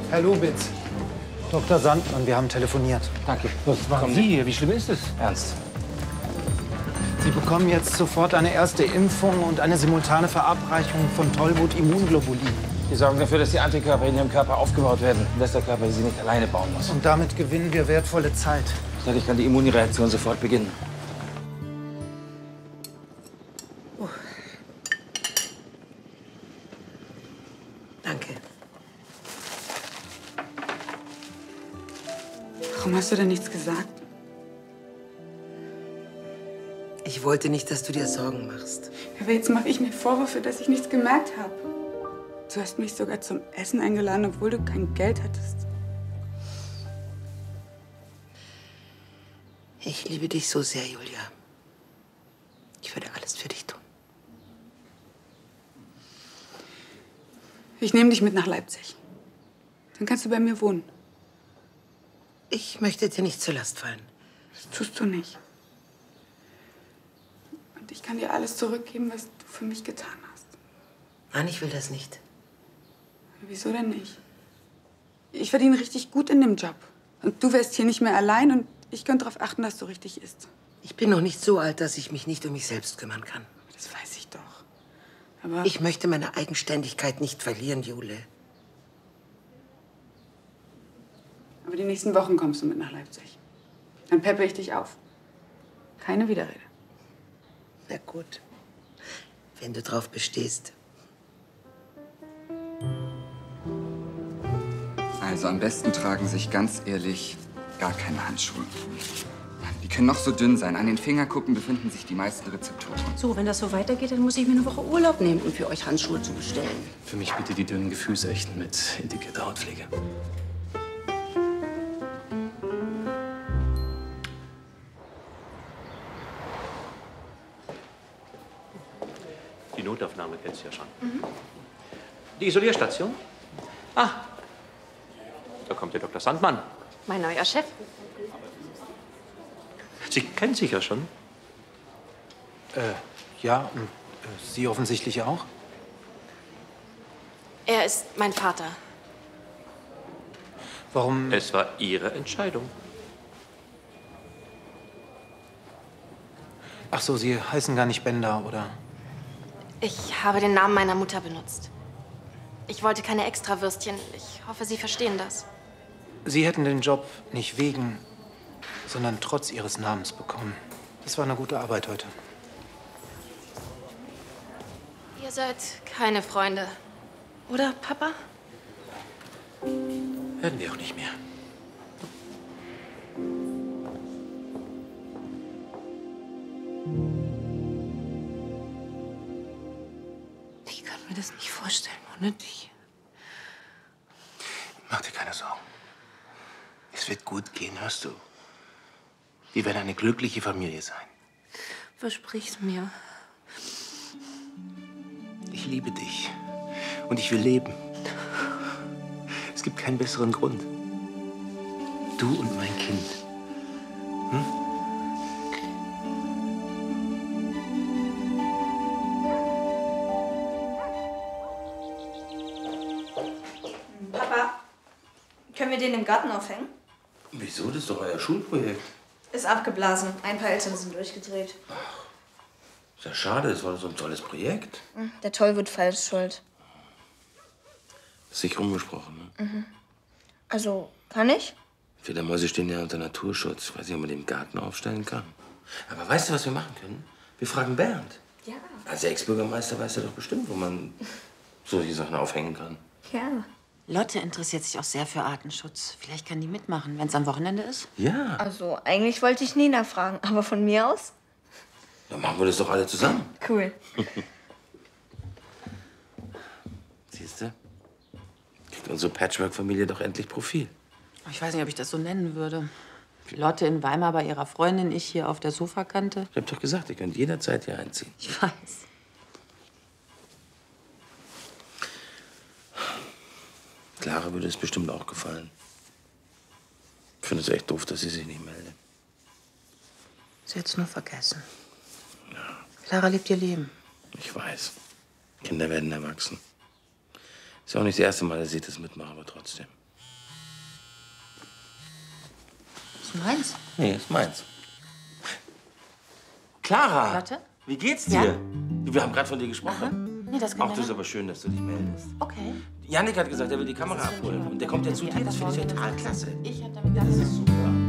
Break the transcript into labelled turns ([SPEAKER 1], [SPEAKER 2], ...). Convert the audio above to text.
[SPEAKER 1] Herr Lubitz, Dr. Sandmann, wir haben telefoniert.
[SPEAKER 2] Danke. Was machen Sie hier? Wie schlimm ist es?
[SPEAKER 3] Ernst.
[SPEAKER 1] Sie bekommen jetzt sofort eine erste Impfung und eine simultane Verabreichung von Tollwut Immunglobulin.
[SPEAKER 3] Die sorgen dafür, dass die Antikörper in Ihrem Körper aufgebaut werden und dass der Körper sie nicht alleine bauen muss.
[SPEAKER 1] Und damit gewinnen wir wertvolle Zeit.
[SPEAKER 3] Dadurch kann die Immunreaktion sofort beginnen.
[SPEAKER 4] Danke.
[SPEAKER 5] Warum hast du denn nichts gesagt?
[SPEAKER 4] Ich wollte nicht, dass du dir Sorgen machst.
[SPEAKER 5] Aber jetzt mache ich mir Vorwürfe, dass ich nichts gemerkt habe. Du hast mich sogar zum Essen eingeladen, obwohl du kein Geld hattest.
[SPEAKER 4] Ich liebe dich so sehr, Julia. Ich würde alles für dich tun.
[SPEAKER 5] Ich nehme dich mit nach Leipzig. Dann kannst du bei mir wohnen.
[SPEAKER 4] Ich möchte dir nicht zur Last fallen.
[SPEAKER 5] Das tust du nicht. Und ich kann dir alles zurückgeben, was du für mich getan hast.
[SPEAKER 4] Nein, ich will das nicht.
[SPEAKER 5] Wieso denn nicht? Ich verdiene richtig gut in dem Job. Und du wärst hier nicht mehr allein und ich könnte darauf achten, dass du richtig isst.
[SPEAKER 4] Ich bin noch nicht so alt, dass ich mich nicht um mich selbst kümmern kann.
[SPEAKER 5] Das weiß ich doch. Aber
[SPEAKER 4] Ich möchte meine Eigenständigkeit nicht verlieren, Jule.
[SPEAKER 5] Aber die nächsten Wochen kommst du mit nach Leipzig. Dann peppe ich dich auf. Keine Widerrede.
[SPEAKER 4] Na gut, wenn du drauf bestehst.
[SPEAKER 6] Also am besten tragen sich ganz ehrlich gar keine Handschuhe. Die können noch so dünn sein. An den Fingerkuppen befinden sich die meisten Rezeptoren.
[SPEAKER 7] So, wenn das so weitergeht, dann muss ich mir eine Woche Urlaub nehmen, um für euch Handschuhe zu bestellen.
[SPEAKER 8] Für mich bitte die dünnen Gefühlsechten mit integrierter Hautpflege.
[SPEAKER 9] Die Notaufnahme kennst du ja schon. Die Isolierstation? Ah, da kommt der Dr. Sandmann.
[SPEAKER 7] Mein neuer Chef.
[SPEAKER 9] Sie kennen sich ja schon.
[SPEAKER 1] Ja, und Sie offensichtlich auch?
[SPEAKER 7] Er ist mein Vater.
[SPEAKER 1] Warum?
[SPEAKER 9] Es war Ihre Entscheidung.
[SPEAKER 1] Ach so, Sie heißen gar nicht Bender, oder?
[SPEAKER 7] Ich habe den Namen meiner Mutter benutzt. Ich wollte keine Extrawürstchen. Ich hoffe, Sie verstehen das.
[SPEAKER 1] Sie hätten den Job nicht wegen, sondern trotz Ihres Namens bekommen. Das war eine gute Arbeit heute.
[SPEAKER 7] Ihr seid keine Freunde. Oder, Papa?
[SPEAKER 9] Werden wir auch nicht mehr.
[SPEAKER 4] Ich kann mir das nicht vorstellen ohne dich.
[SPEAKER 8] Mach dir keine Sorgen. Es wird gut gehen, hörst du? Wir werden eine glückliche Familie sein.
[SPEAKER 7] Versprich's mir.
[SPEAKER 8] Ich liebe dich. Und ich will leben. Es gibt keinen besseren Grund. Du und mein Kind. Hm?
[SPEAKER 10] Papa, können wir den im Garten aufhängen?
[SPEAKER 8] Wieso? Das ist doch euer Schulprojekt.
[SPEAKER 10] Ist abgeblasen. Ein paar Eltern sind durchgedreht.
[SPEAKER 8] Ist ja schade, das war so ein tolles Projekt.
[SPEAKER 10] Der Tollwut-Fall ist schuld.
[SPEAKER 8] Ist sich rumgesprochen, ne?
[SPEAKER 10] Also, kann ich?
[SPEAKER 8] Fledermäuse stehen ja unter Naturschutz. Ich weiß nicht, ob man den im Garten aufstellen kann. Aber weißt du, was wir machen können? Wir fragen Bernd.
[SPEAKER 10] Ja.
[SPEAKER 8] Als Ex-Bürgermeister weiß er doch bestimmt, wo man solche Sachen aufhängen kann.
[SPEAKER 10] Ja.
[SPEAKER 11] Lotte interessiert sich auch sehr für Artenschutz. Vielleicht kann die mitmachen, wenn es am Wochenende ist.
[SPEAKER 8] Ja.
[SPEAKER 10] Also, eigentlich wollte ich Nina fragen, aber von mir aus?
[SPEAKER 8] Dann machen wir das doch alle zusammen.
[SPEAKER 10] Cool.
[SPEAKER 8] Siehst du? Kriegt unsere Patchwork-Familie doch endlich Profil.
[SPEAKER 11] Ich weiß nicht, ob ich das so nennen würde. Lotte in Weimar bei ihrer Freundin, ich hier auf der Sofakante.
[SPEAKER 8] Ich hab doch gesagt, ihr könnt jederzeit hier einziehen.
[SPEAKER 11] Ich weiß.
[SPEAKER 8] Clara würde es bestimmt auch gefallen. Ich finde es echt doof, dass sie sich nicht meldet.
[SPEAKER 11] Sie hat's nur vergessen. Clara lebt ihr Leben.
[SPEAKER 8] Ich weiß. Kinder werden erwachsen. Ist ja auch nicht das erste Mal, dass ich das mitmache, aber trotzdem.
[SPEAKER 11] Ist meins.
[SPEAKER 8] Nee, ist meins. Clara!
[SPEAKER 11] Lotte?
[SPEAKER 8] Wie geht's dir?
[SPEAKER 11] Ja?
[SPEAKER 8] Wir haben gerade von dir gesprochen.
[SPEAKER 11] Nee, das kann
[SPEAKER 8] Auch das ist aber schön, dass du dich meldest.
[SPEAKER 11] Okay.
[SPEAKER 8] Jannik hat gesagt, er will die Kamera abholen. Und der kommt ja zu dir. Das finde ich total klasse.
[SPEAKER 11] Ich hab damit
[SPEAKER 8] Das ist super.